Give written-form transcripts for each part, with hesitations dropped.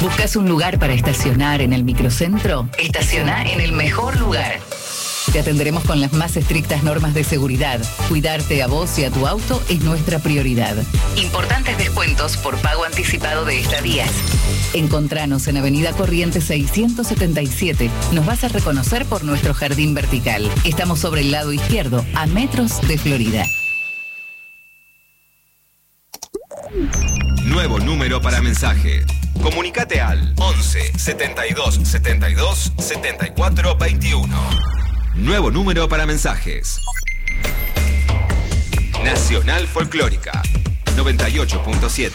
¿Buscas un lugar para estacionar en el microcentro? Estaciona en el mejor lugar. Te atenderemos con las más estrictas normas de seguridad. Cuidarte a vos y a tu auto es nuestra prioridad. Importantes descuentos por pago anticipado de estadías. Encontranos en Avenida Corrientes 677. Nos vas a reconocer por nuestro jardín vertical. Estamos sobre el lado izquierdo, a metros de Florida. Nuevo número para mensaje. Comunicate al 11 72 72 74 21. Nuevo número para mensajes. Nacional Folclórica 98.7.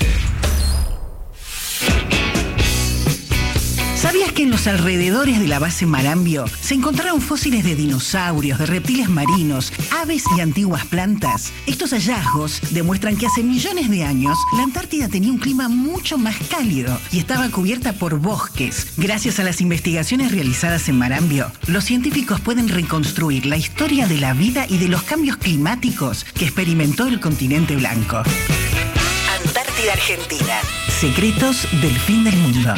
¿Sabías que en los alrededores de la base Marambio se encontraron fósiles de dinosaurios, de reptiles marinos, aves y antiguas plantas? Estos hallazgos demuestran que hace millones de años la Antártida tenía un clima mucho más cálido y estaba cubierta por bosques. Gracias a las investigaciones realizadas en Marambio, los científicos pueden reconstruir la historia de la vida y de los cambios climáticos que experimentó el continente blanco. Antártida Argentina. Secretos del fin del mundo.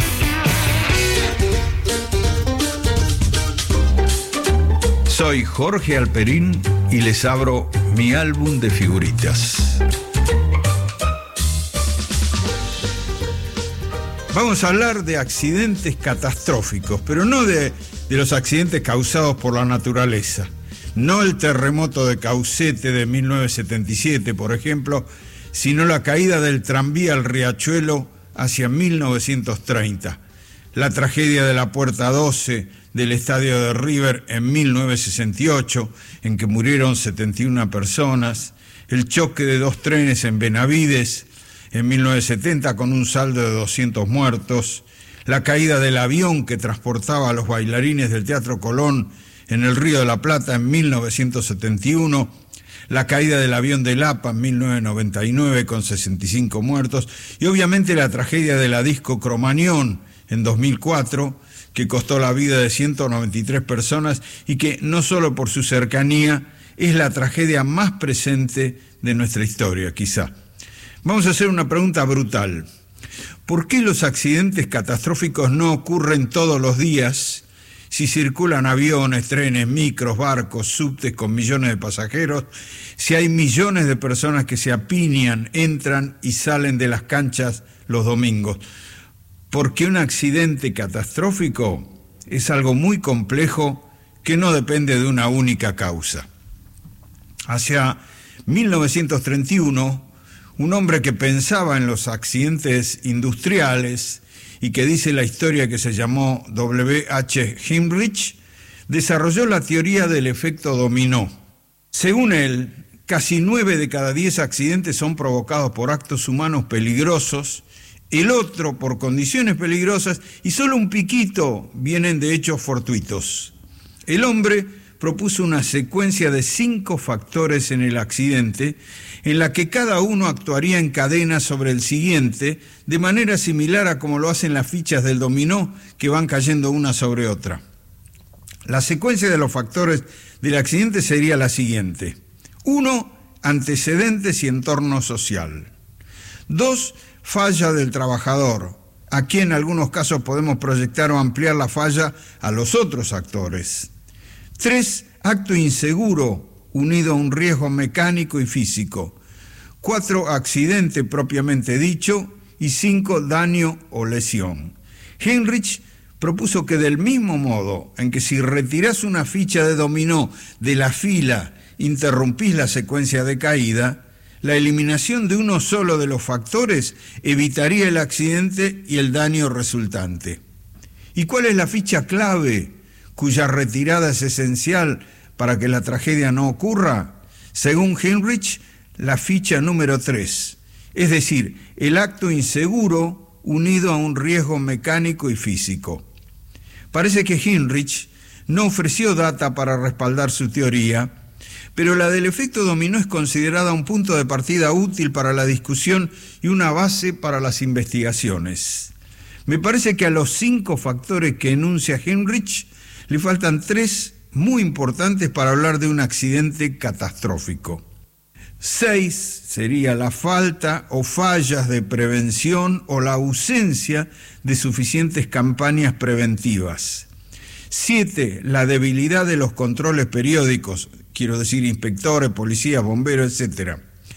Soy Jorge Alperín y les abro mi álbum de figuritas. Vamos a hablar de accidentes catastróficos, pero no de los accidentes causados por la naturaleza. No el terremoto de Caucete de 1977, por ejemplo, sino la caída del tranvía al Riachuelo hacia 1930. La tragedia de la Puerta 12 del estadio de River en 1968, en que murieron 71 personas, el choque de 2 trenes en Benavides en 1970 con un saldo de 200 muertos, la caída del avión que transportaba a los bailarines del Teatro Colón en el Río de la Plata en 1971, la caída del avión de Lapa en 1999 con 65 muertos y obviamente la tragedia de la disco Cromañón en 2004, que costó la vida de 193 personas y que, no solo por su cercanía, es la tragedia más presente de nuestra historia, quizá. Vamos a hacer una pregunta brutal. ¿Por qué los accidentes catastróficos no ocurren todos los días si circulan aviones, trenes, micros, barcos, subtes con millones de pasajeros, si hay millones de personas que se apiñan, entran y salen de las canchas los domingos? Porque un accidente catastrófico es algo muy complejo que no depende de una única causa. Hacia 1931, un hombre que pensaba en los accidentes industriales y que dice la historia que se llamó W.H. Heinrich, desarrolló la teoría del efecto dominó. Según él, casi 9 de cada 10 accidentes son provocados por actos humanos peligrosos, el otro por condiciones peligrosas y solo un piquito vienen de hechos fortuitos. El hombre propuso una secuencia de 5 factores en el accidente en la que cada uno actuaría en cadena sobre el siguiente de manera similar a como lo hacen las fichas del dominó que van cayendo una sobre otra. La secuencia de los factores del accidente sería la siguiente. 1. Antecedentes y entorno social. 2. Falla del trabajador. Aquí en algunos casos podemos proyectar o ampliar la falla a los otros actores. 3. Acto inseguro unido a un riesgo mecánico y físico. 4. Accidente propiamente dicho. Y 5. Daño o lesión. Heinrich propuso que del mismo modo en que si retirás una ficha de dominó de la fila interrumpís la secuencia de caída, la eliminación de uno solo de los factores evitaría el accidente y el daño resultante. ¿Y cuál es la ficha clave cuya retirada es esencial para que la tragedia no ocurra? Según Heinrich, la ficha número 3, es decir, el acto inseguro unido a un riesgo mecánico y físico. Parece que Heinrich no ofreció data para respaldar su teoría, pero la del efecto dominó es considerada un punto de partida útil para la discusión y una base para las investigaciones. Me parece que a los 5 factores que enuncia Heinrich le faltan 3 muy importantes para hablar de un accidente catastrófico. 6 sería la falta o fallas de prevención o la ausencia de suficientes campañas preventivas. 7, la debilidad de los controles periódicos, quiero decir inspectores, policías, bomberos, etc.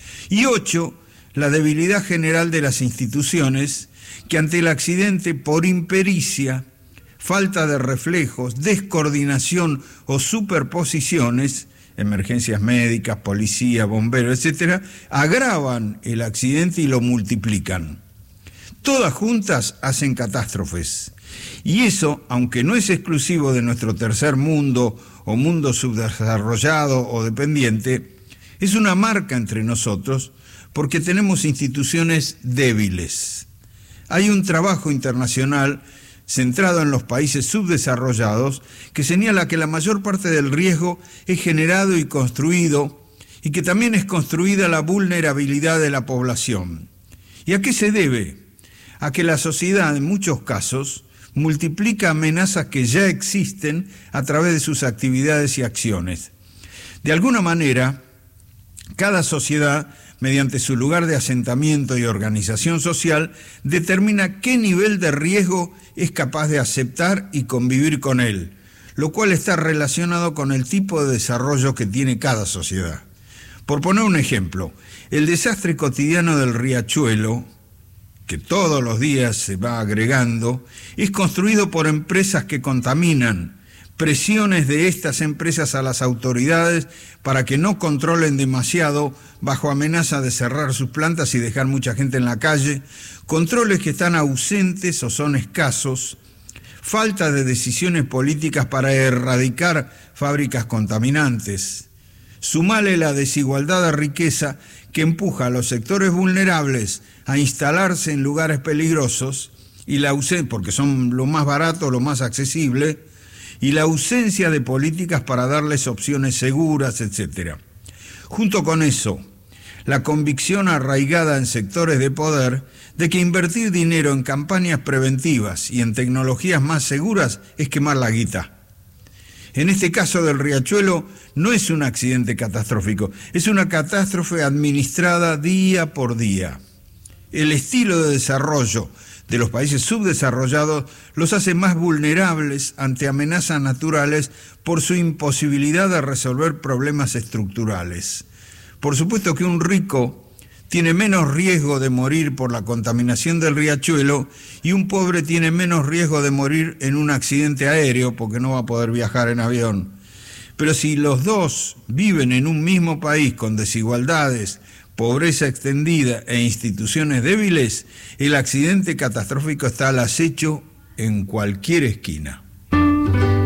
Y 8, la debilidad general de las instituciones que ante el accidente por impericia, falta de reflejos, descoordinación o superposiciones, emergencias médicas, policía, bomberos, etc., agravan el accidente y lo multiplican. Todas juntas hacen catástrofes. Y eso, aunque no es exclusivo de nuestro tercer mundo o mundo subdesarrollado o dependiente, es una marca entre nosotros porque tenemos instituciones débiles. Hay un trabajo internacional centrado en los países subdesarrollados que señala que la mayor parte del riesgo es generado y construido y que también es construida la vulnerabilidad de la población. ¿Y a qué se debe? A que la sociedad en muchos casos multiplica amenazas que ya existen a través de sus actividades y acciones. De alguna manera, cada sociedad, mediante su lugar de asentamiento y organización social, determina qué nivel de riesgo es capaz de aceptar y convivir con él, lo cual está relacionado con el tipo de desarrollo que tiene cada sociedad. Por poner un ejemplo, el desastre cotidiano del riachuelo, que todos los días se va agregando, es construido por empresas que contaminan, presiones de estas empresas a las autoridades para que no controlen demasiado bajo amenaza de cerrar sus plantas y dejar mucha gente en la calle, controles que están ausentes o son escasos, falta de decisiones políticas para erradicar fábricas contaminantes. Sumale la desigualdad de riqueza que empuja a los sectores vulnerables a instalarse en lugares peligrosos y la ausencia, porque son lo más barato, lo más accesible, y la ausencia de políticas para darles opciones seguras, etc. Junto con eso, la convicción arraigada en sectores de poder de que invertir dinero en campañas preventivas y en tecnologías más seguras es quemar la guita. En este caso del riachuelo no es un accidente catastrófico, es una catástrofe administrada día por día. El estilo de desarrollo de los países subdesarrollados los hace más vulnerables ante amenazas naturales por su imposibilidad de resolver problemas estructurales. Por supuesto que un rico tiene menos riesgo de morir por la contaminación del riachuelo y un pobre tiene menos riesgo de morir en un accidente aéreo porque no va a poder viajar en avión. Pero si los dos viven en un mismo país con desigualdades, pobreza extendida e instituciones débiles, el accidente catastrófico está al acecho en cualquier esquina.